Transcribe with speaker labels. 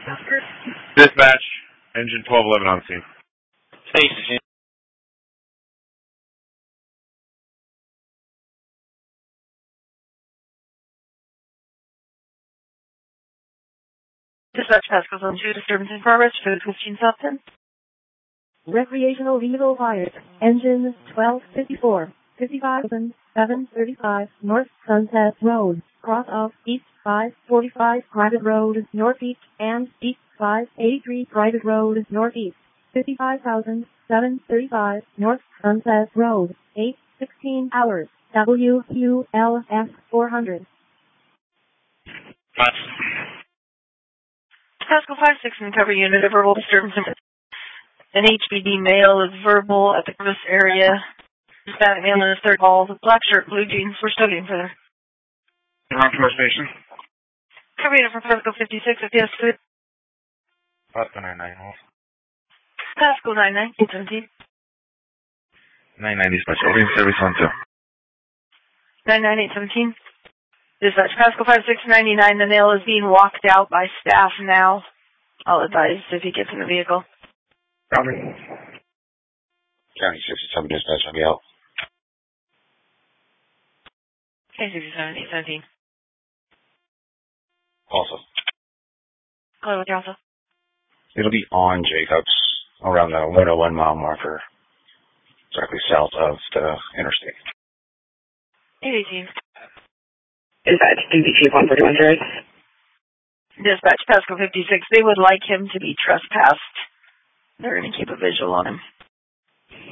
Speaker 1: Dispatch, engine 1211 on scene.
Speaker 2: Station.
Speaker 3: Dispatch Pasco Zone 2, disturbance in progress, food 15 Southton.
Speaker 4: Recreational vehicle fired. Engine 1254, 55,735 North Sunset Road, cross of East 545 Private Road, Northeast, and East 583 Private Road, Northeast, 55,735 North Sunset Road, 8:16 hours, WQLF 400.
Speaker 3: Pasco 56 and cover unit, a verbal disturbance. An HBD male is verbal at the Curtis area. Hispanic male in his third call. Black shirt, blue jeans. We're still getting further.
Speaker 1: Wrong to our station.
Speaker 3: Cover unit from Pasco 56 at PS Food.
Speaker 2: Pasco 99.
Speaker 3: Pasco 99, 17.
Speaker 2: 990 dispatch. Opening service 12.
Speaker 3: 99817. Dispatch Pasco 5699. The male is being walked out by staff now. I'll advise if he gets in the vehicle.
Speaker 1: Copy.
Speaker 2: County 67 dispatch. I'll be out.
Speaker 3: K67 817.
Speaker 2: Also.
Speaker 3: Hello, with you also.
Speaker 2: It'll be on Jacobs around the 101 mile marker, directly south of the interstate.
Speaker 3: 818.
Speaker 5: Dispatch, DB 141 Jerry.
Speaker 3: Dispatch Pasco 56. They would like him to be trespassed. They're going to keep a visual on him.